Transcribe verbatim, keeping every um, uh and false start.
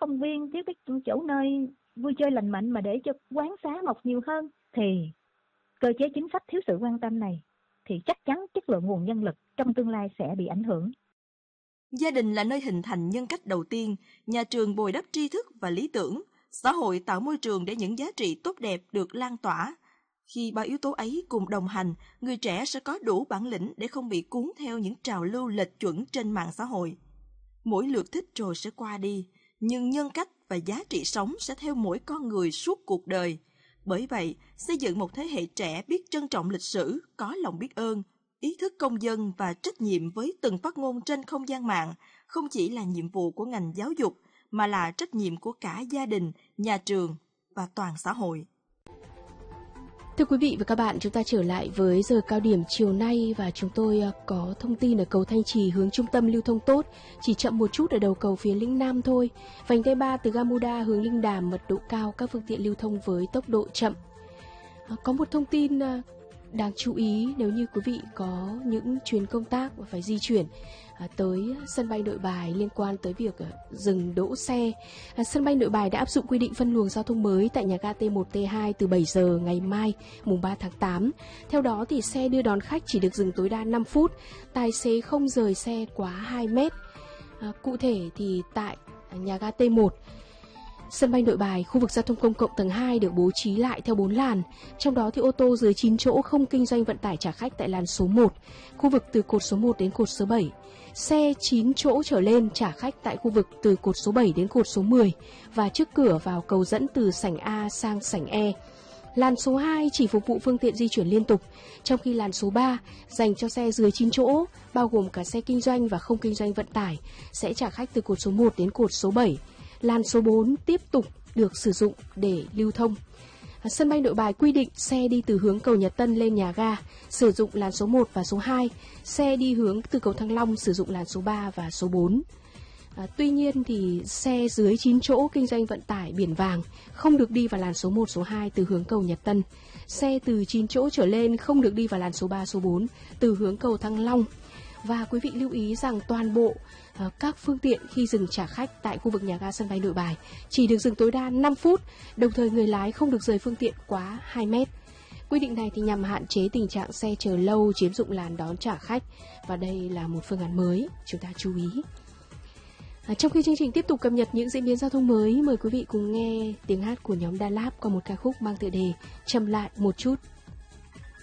công viên, thiếu cái chỗ nơi vui chơi lành mạnh mà để cho quán xá mọc nhiều hơn, thì cơ chế chính sách thiếu sự quan tâm này thì chắc chắn chất lượng nguồn nhân lực trong tương lai sẽ bị ảnh hưởng. Gia đình là nơi hình thành nhân cách đầu tiên, nhà trường bồi đắp tri thức và lý tưởng, xã hội tạo môi trường để những giá trị tốt đẹp được lan tỏa. Khi ba yếu tố ấy cùng đồng hành, người trẻ sẽ có đủ bản lĩnh để không bị cuốn theo những trào lưu lệch chuẩn trên mạng xã hội. Mỗi lượt thích rồi sẽ qua đi, nhưng nhân cách và giá trị sống sẽ theo mỗi con người suốt cuộc đời. Bởi vậy, xây dựng một thế hệ trẻ biết trân trọng lịch sử, có lòng biết ơn, ý thức công dân và trách nhiệm với từng phát ngôn trên không gian mạng không chỉ là nhiệm vụ của ngành giáo dục, mà là trách nhiệm của cả gia đình, nhà trường và toàn xã hội. Thưa quý vị và các bạn, chúng ta trở lại với giờ cao điểm chiều nay và chúng tôi có thông tin ở cầu Thanh Trì hướng trung tâm lưu thông tốt, chỉ chậm một chút ở đầu cầu phía lĩnh Nam thôi. Vành đai ba từ ga Muda hướng Linh Đàm mật độ cao, các phương tiện lưu thông với tốc độ chậm. Có một thông tin đáng chú ý nếu như quý vị có những chuyến công tác và phải di chuyển à, tới sân bay Nội Bài liên quan tới việc à, dừng đỗ xe. À, sân bay Nội Bài đã áp dụng quy định phân luồng giao thông mới tại nhà ga T một T hai từ bảy giờ ngày mai mùng ba tháng tám. Theo đó thì xe đưa đón khách chỉ được dừng tối đa năm phút, tài xế không rời xe quá hai mét. À, cụ thể thì tại nhà ga T một, sân bay Nội Bài, khu vực giao thông công cộng tầng hai được bố trí lại theo bốn làn, trong đó thì ô tô dưới chín chỗ không kinh doanh vận tải trả khách tại làn số một, khu vực từ cột số một đến cột số bảy. Xe chín chỗ trở lên trả khách tại khu vực từ cột số bảy đến cột số mười và trước cửa vào cầu dẫn từ sảnh A sang sảnh E. Làn số hai chỉ phục vụ phương tiện di chuyển liên tục, trong khi làn số ba dành cho xe dưới chín chỗ, bao gồm cả xe kinh doanh và không kinh doanh vận tải, sẽ trả khách từ cột số một đến cột số bảy. Làn số bốn tiếp tục được sử dụng để lưu thông. À, sân bay Nội Bài quy định xe đi từ hướng cầu Nhật Tân lên nhà ga sử dụng làn số một và số hai, xe đi hướng từ cầu Thăng Long sử dụng làn số ba và số bốn. À, tuy nhiên thì xe dưới chín chỗ kinh doanh vận tải biển vàng không được đi vào làn số một, số hai từ hướng cầu Nhật Tân. Xe từ chín chỗ trở lên không được đi vào làn số ba, số bốn từ hướng cầu Thăng Long. Và quý vị lưu ý rằng toàn bộ uh, các phương tiện khi dừng trả khách tại khu vực nhà ga sân bay Nội Bài chỉ được dừng tối đa năm phút, đồng thời người lái không được rời phương tiện quá hai mét. Quy định này thì nhằm hạn chế tình trạng xe chờ lâu chiếm dụng làn đón trả khách, và đây là một phương án mới, chúng ta chú ý. À, trong khi chương trình tiếp tục cập nhật những diễn biến giao thông mới, mời quý vị cùng nghe tiếng hát của nhóm Đà Lạt qua một ca khúc mang tựa đề Chậm lại một chút.